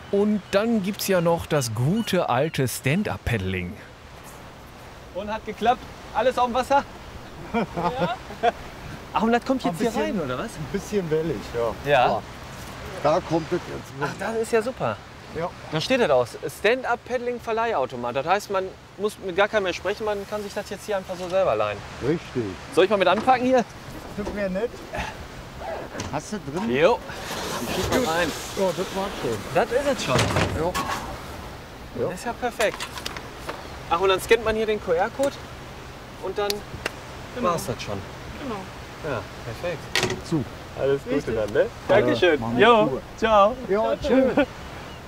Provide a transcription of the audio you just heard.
Und dann gibt's ja noch das gute alte Stand-Up-Paddling. Und hat geklappt? Alles auf dem Wasser? Ja. Ach, und das kommt jetzt hier rein, oder was? Ein bisschen wellig, ja. Ja. Da kommt es jetzt. Ach, das ist ja super. Ja. Da steht das aus. Stand-Up-Paddling-Verleihautomat. Das heißt, man muss mit gar keinem mehr sprechen, man kann sich das jetzt hier einfach so selber leihen. Richtig. Soll ich mal mit anpacken hier? Das wäre nett. Hast du drin? Jo. Ich schieb mal rein. Ja, das war schön. Das ist es schon. Ja. Das ist ja perfekt. Ach, und dann scannt man hier den QR-Code und dann war's das schon. Genau. Ja, perfekt. Zu. Alles Gute Richtig. dann, ne? Dankeschön. Mach Jo, gut. ciao. Ja, tschüss.